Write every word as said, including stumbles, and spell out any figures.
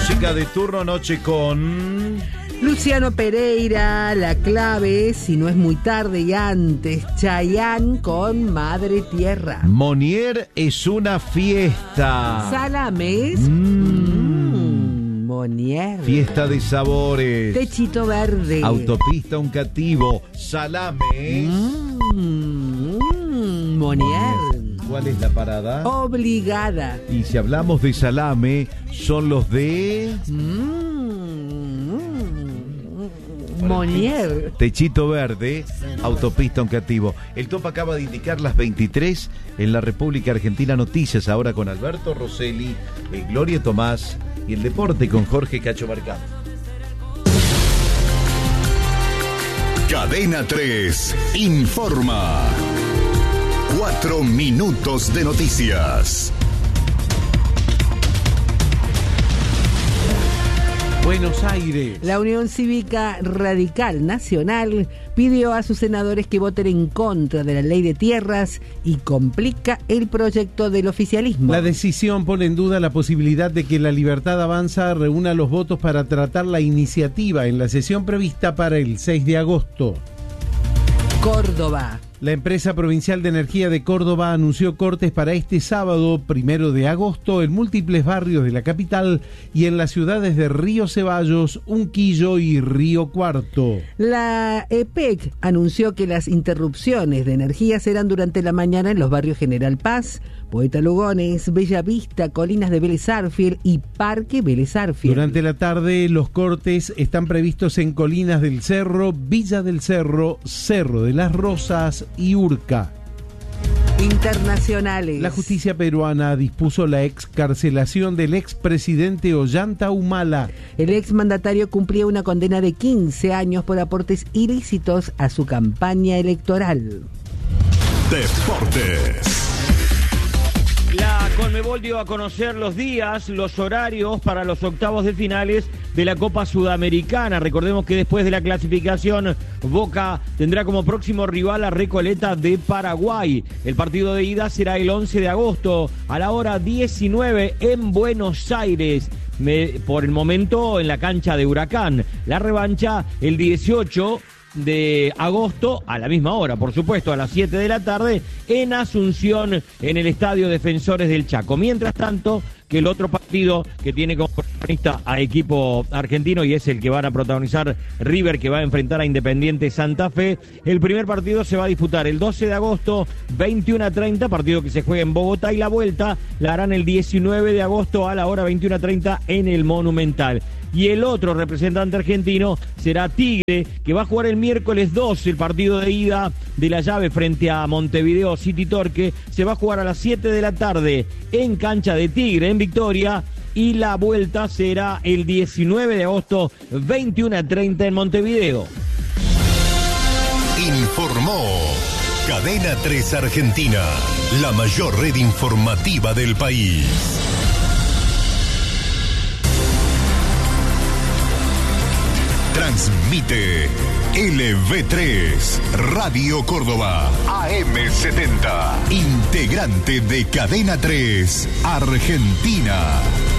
música de turno noche con Luciano Pereira, La Clave, Si no es muy tarde y antes, Chayanne con Madre Tierra. Monier es una fiesta. Salames. Mm. Mm, Monier. Fiesta de sabores. Techito verde. Autopista un cativo. Salames. Mm, Monier. ¿Cuál es la parada? Obligada. Y si hablamos de salame, son los de Mm. Monier. Techito verde, autopista un cativo. El Top acaba de indicar las veintitrés en la República Argentina. Noticias ahora con Alberto Rosselli, el Gloria Tomás y el deporte con Jorge Cacho Mercado. Cadena tres informa. Cuatro minutos de noticias. Buenos Aires. La Unión Cívica Radical Nacional pidió a sus senadores que voten en contra de la ley de tierras y complica el proyecto del oficialismo. La decisión pone en duda la posibilidad de que La Libertad Avanza reúna los votos para tratar la iniciativa en la sesión prevista para el seis de agosto. Córdoba. La empresa provincial de energía de Córdoba anunció cortes para este sábado, primero de agosto, en múltiples barrios de la capital y en las ciudades de Río Ceballos, Unquillo y Río Cuarto. La E P E C anunció que las interrupciones de energía serán durante la mañana en los barrios General Paz, Poeta Lugones, Bella Vista, Colinas de Vélez Arfiel y Parque Vélez Arfiel. Durante la tarde, los cortes están previstos en Colinas del Cerro, Villa del Cerro, Cerro de las Rosas y Urca. Internacionales. La justicia peruana dispuso la excarcelación del expresidente Ollanta Humala. El exmandatario cumplía una condena de quince años por aportes ilícitos a su campaña electoral. Deportes. La Conmebol dio a conocer los días, los horarios para los octavos de finales de la Copa Sudamericana. Recordemos que después de la clasificación, Boca tendrá como próximo rival a Recoleta de Paraguay. El partido de ida será el once de agosto a la hora diecinueve en Buenos Aires. Me, por el momento en la cancha de Huracán. La revancha el dieciocho de agosto a la misma hora, por supuesto, a las siete de la tarde en Asunción, en el Estadio Defensores del Chaco. Mientras tanto, que el otro partido que tiene como protagonista a equipo argentino y es el que van a protagonizar River, que va a enfrentar a Independiente Santa Fe, el primer partido se va a disputar el doce de agosto, veintiuno a treinta, partido que se juega en Bogotá, y la vuelta la harán el diecinueve de agosto a la hora veintiuno a treinta en el Monumental. Y el otro representante argentino será Tigre, que va a jugar el miércoles doce, el partido de ida de la llave frente a Montevideo City Torque. Se va a jugar a las siete de la tarde en cancha de Tigre, en Victoria. Y la vuelta será el diecinueve de agosto, veintiuno a treinta en Montevideo. Informó Cadena tres Argentina, la mayor red informativa del país. Transmite L V tres, Radio Córdoba, A M setenta, integrante de Cadena tres Argentina.